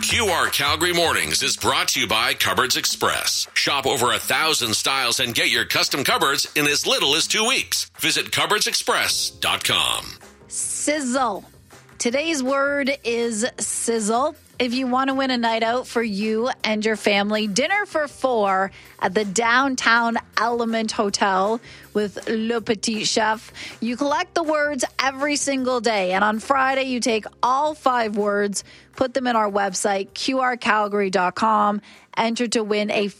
QR Calgary Mornings is brought to you by Cupboards Express. Shop over 1,000 styles and get your custom cupboards in as little as 2 weeks. Visit cupboardsexpress.com. Sizzle. Today's word is sizzle. If you want to win a night out for you and your family, dinner for 4 at the Downtown Element Hotel with Le Petit Chef, you collect the words every single day. And on Friday, you take all 5 words, put them in our website, qrcalgary.com, enter to win a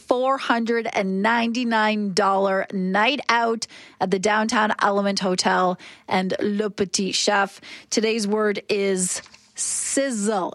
$499 night out at the Downtown Element Hotel and Le Petit Chef. Today's word is sizzle,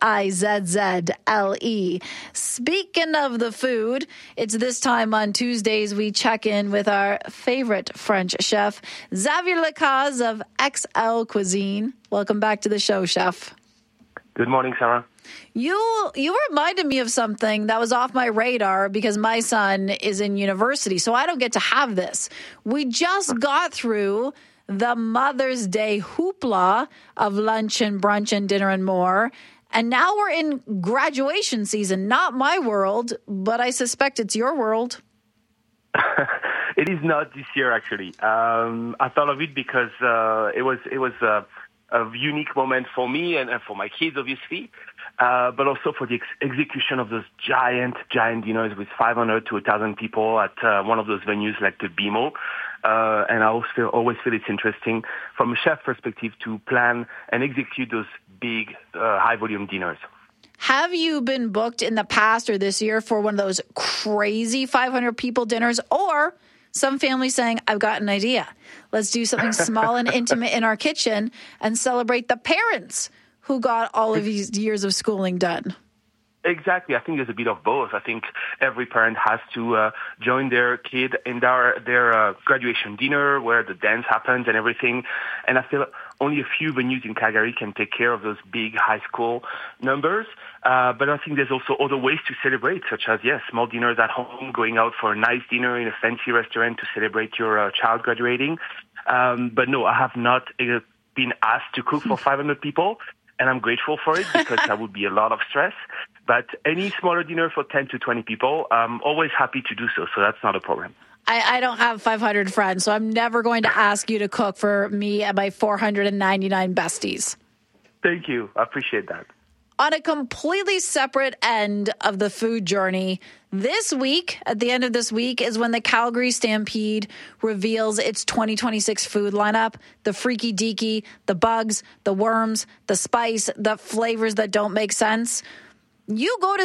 S-I-Z-Z-L-E. Speaking of the food, it's this time on Tuesdays we check in with our favorite French chef, Xavier Lacaze of XL Cuisine. Welcome back to the show, Chef. Good morning, Sarah. You reminded me of something that was off my radar because my son is in university, so I don't get to have this. We just got through the Mother's Day hoopla of lunch and brunch and dinner and more. And now we're in graduation season. Not my world, but I suspect it's your world. It is not this year, actually. I thought of it because it was a unique moment for me and for my kids, obviously, but also for the execution of those giant dinners with 500 to 1,000 people at one of those venues like the BMO. And I always feel it's interesting from a chef perspective to plan and execute those big, high-volume dinners. Have you been booked in the past or this year for one of those crazy 500 people dinners, or some families saying, I've got an idea. Let's do something small and intimate in our kitchen and celebrate the parents who got all of these years of schooling done? Exactly. I think there's a bit of both. I think every parent has to join their kid in their graduation dinner where the dance happens and everything. And I feel only a few venues in Calgary can take care of those big high school numbers. But I think there's also other ways to celebrate, such as, small dinners at home, going out for a nice dinner in a fancy restaurant to celebrate your child graduating. But no, I have not been asked to cook for 500 people. And I'm grateful for it because that would be a lot of stress. But any smaller dinner for 10 to 20 people, I'm always happy to do so. So that's not a problem. I don't have 500 friends, so I'm never going to ask you to cook for me and my 499 besties. Thank you. I appreciate that. On a completely separate end of the food journey, this week, at the end of this week, is when the Calgary Stampede reveals its 2026 food lineup. The freaky deaky, the bugs, the worms, the spice, the flavors that don't make sense. You go to